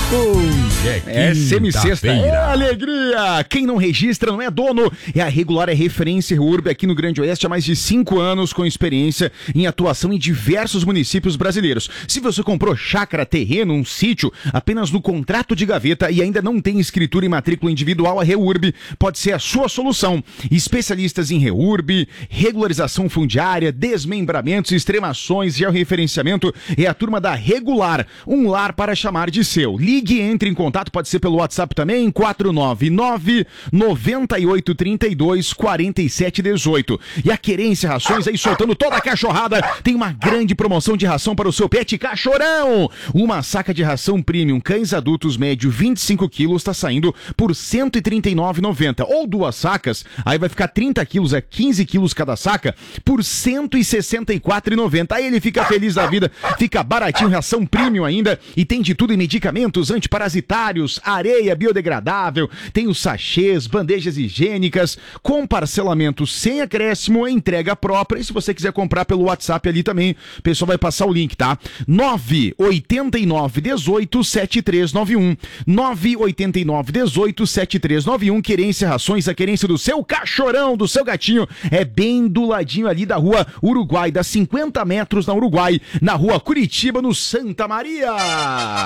Hoje é semi-sexta. É alegria. Quem não registra não é dono. É a Regular, é referência REURB aqui no Grande Oeste há mais de 5 anos, com experiência em atuação em diversos municípios brasileiros. Se você comprou chácara, terreno, um sítio, apenas no contrato de gaveta e ainda não tem escritura e matrícula individual, a REURB pode ser a sua solução. Especialistas em REURB, regularização fundiária, desmembramentos, extremações, georreferenciamento, é a turma da Regular. Um lar para chamar de seu. Ligue, entre em contato, pode ser pelo WhatsApp também, 499-9832-4718. E a Querência Rações aí soltando toda a cachorrada. Tem uma grande promoção de ração para o seu pet cachorrão. Uma saca de ração premium cães adultos médio 25 quilos está saindo por R$ 139,90. Ou 2 sacas, aí vai ficar 30 quilos, é 15 quilos cada saca, por R$ 164,90. Aí ele fica feliz da vida, fica baratinho, ração premium ainda, e tem de tudo em medicamentos antiparasitários, areia biodegradável, tem os sachês, bandejas higiênicas, com parcelamento sem acréscimo, entrega própria. E se você quiser comprar pelo WhatsApp ali também, o pessoal vai passar o link, tá? 989187391. 989187391. Querência Rações, a querência do seu cachorrão, do seu gatinho, é bem do ladinho ali da rua Uruguai, dá 50 metros na Uruguai, na rua Curitiba, no Santa Maria.